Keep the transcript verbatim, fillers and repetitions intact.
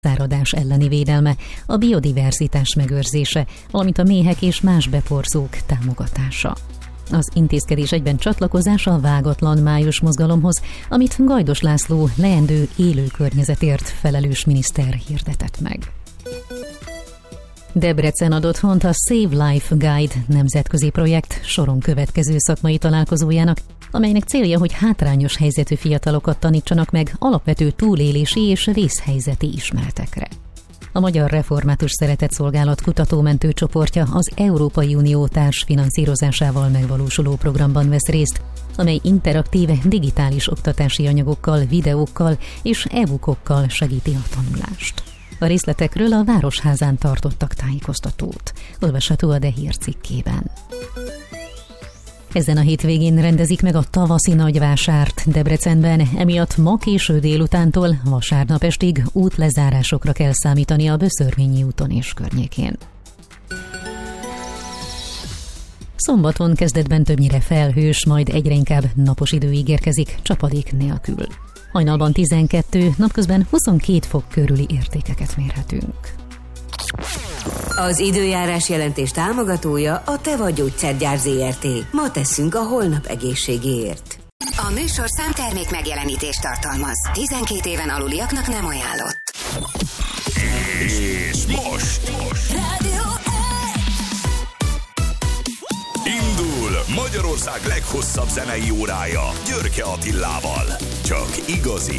száradás elleni védelme, a biodiverzitás megőrzése, valamint a méhek és más beporzók támogatása. Az intézkedés egyben csatlakozása a Vágatlan május mozgalomhoz, amit Gajdos László leendő élő környezetért felelős miniszter hirdetett meg. Debrecen ad otthont a Save Life Guide nemzetközi projekt soron következő szakmai találkozójának, amelynek célja, hogy hátrányos helyzetű fiatalokat tanítsanak meg alapvető túlélési és vészhelyzeti ismeretekre. A Magyar Református Szeretetszolgálat kutatómentő csoportja az Európai Unió társfinanszírozásával megvalósuló programban vesz részt, amely interaktív digitális oktatási anyagokkal, videókkal és e-bookokkal segíti a tanulást. A részletekről a Városházán tartottak tájékoztatót, olvasható a De Hír cikkében. Ezen a hétvégén rendezik meg a tavaszi nagyvásárt Debrecenben, emiatt ma késő délutántól vasárnap estig útlezárásokra kell számítani a Böszörményi úton és környékén. Szombaton kezdetben többnyire felhős, majd egyre inkább napos idő ígérkezik, csapadék nélkül. Hajnalban tizenkettő, napközben huszonkét fok körüli értékeket mérhetünk. Az időjárás jelentés támogatója a Teva Gyógyszergyár zé er té. Ma teszünk a holnap egészségéért. A műsorszám termék megjelenítést tartalmaz. tizenkét éven aluliaknak nem ajánlott. És most! Rádió Indul Magyarország leghosszabb zenei órája Györke Attilával. Csak igazi,